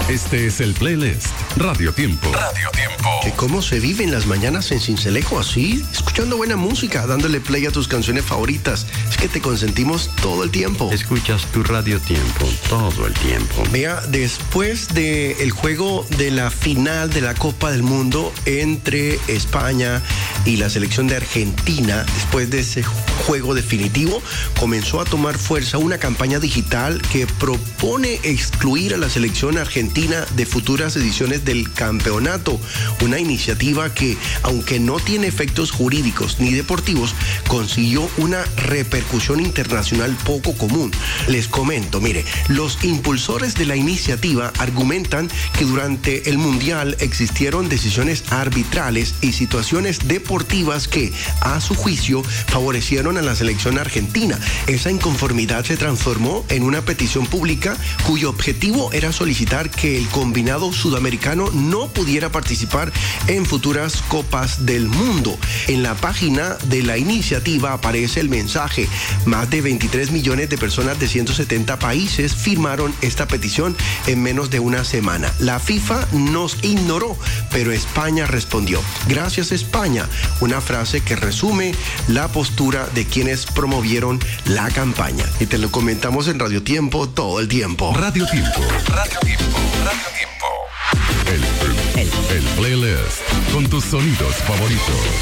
Este es el playlist Radio Tiempo. Radio Tiempo. Que cómo se viven las mañanas en Sincelejo, así, escuchando buena música, dándole play a tus canciones favoritas. Es que te consentimos todo el tiempo. Escuchas tu Radio Tiempo todo el tiempo. Vea, después del juego de la final de la Copa del Mundo entre España y la selección de Argentina, después de ese juego definitivo, comenzó a tomar fuerza una campaña digital que propone excluir a la selección argentina de futuras ediciones del campeonato. Una iniciativa que, aunque no tiene efectos jurídicos ni deportivos, consiguió una repercusión internacional poco común. Les comento, mire, los impulsores de la iniciativa argumentan que durante el Mundial existieron decisiones arbitrales y situaciones deportivas que, a su juicio, favorecieron a la selección argentina. Esa inconformidad se transformó en una petición pública cuyo objetivo era solicitar que el combinado sudamericano no pudiera participar en futuras Copas del Mundo. En la página de la iniciativa aparece el mensaje: más de 23 millones de personas de 170 países firmaron esta petición en menos de una semana. La FIFA nos ignoró, pero España respondió. Gracias, España. Una frase que resume la postura de quienes promovieron la campaña. Y te lo comentamos en Radio Tiempo todo el tiempo. Radio Tiempo. Radio Tiempo. Radio Tiempo. El playlist con tus sonidos favoritos.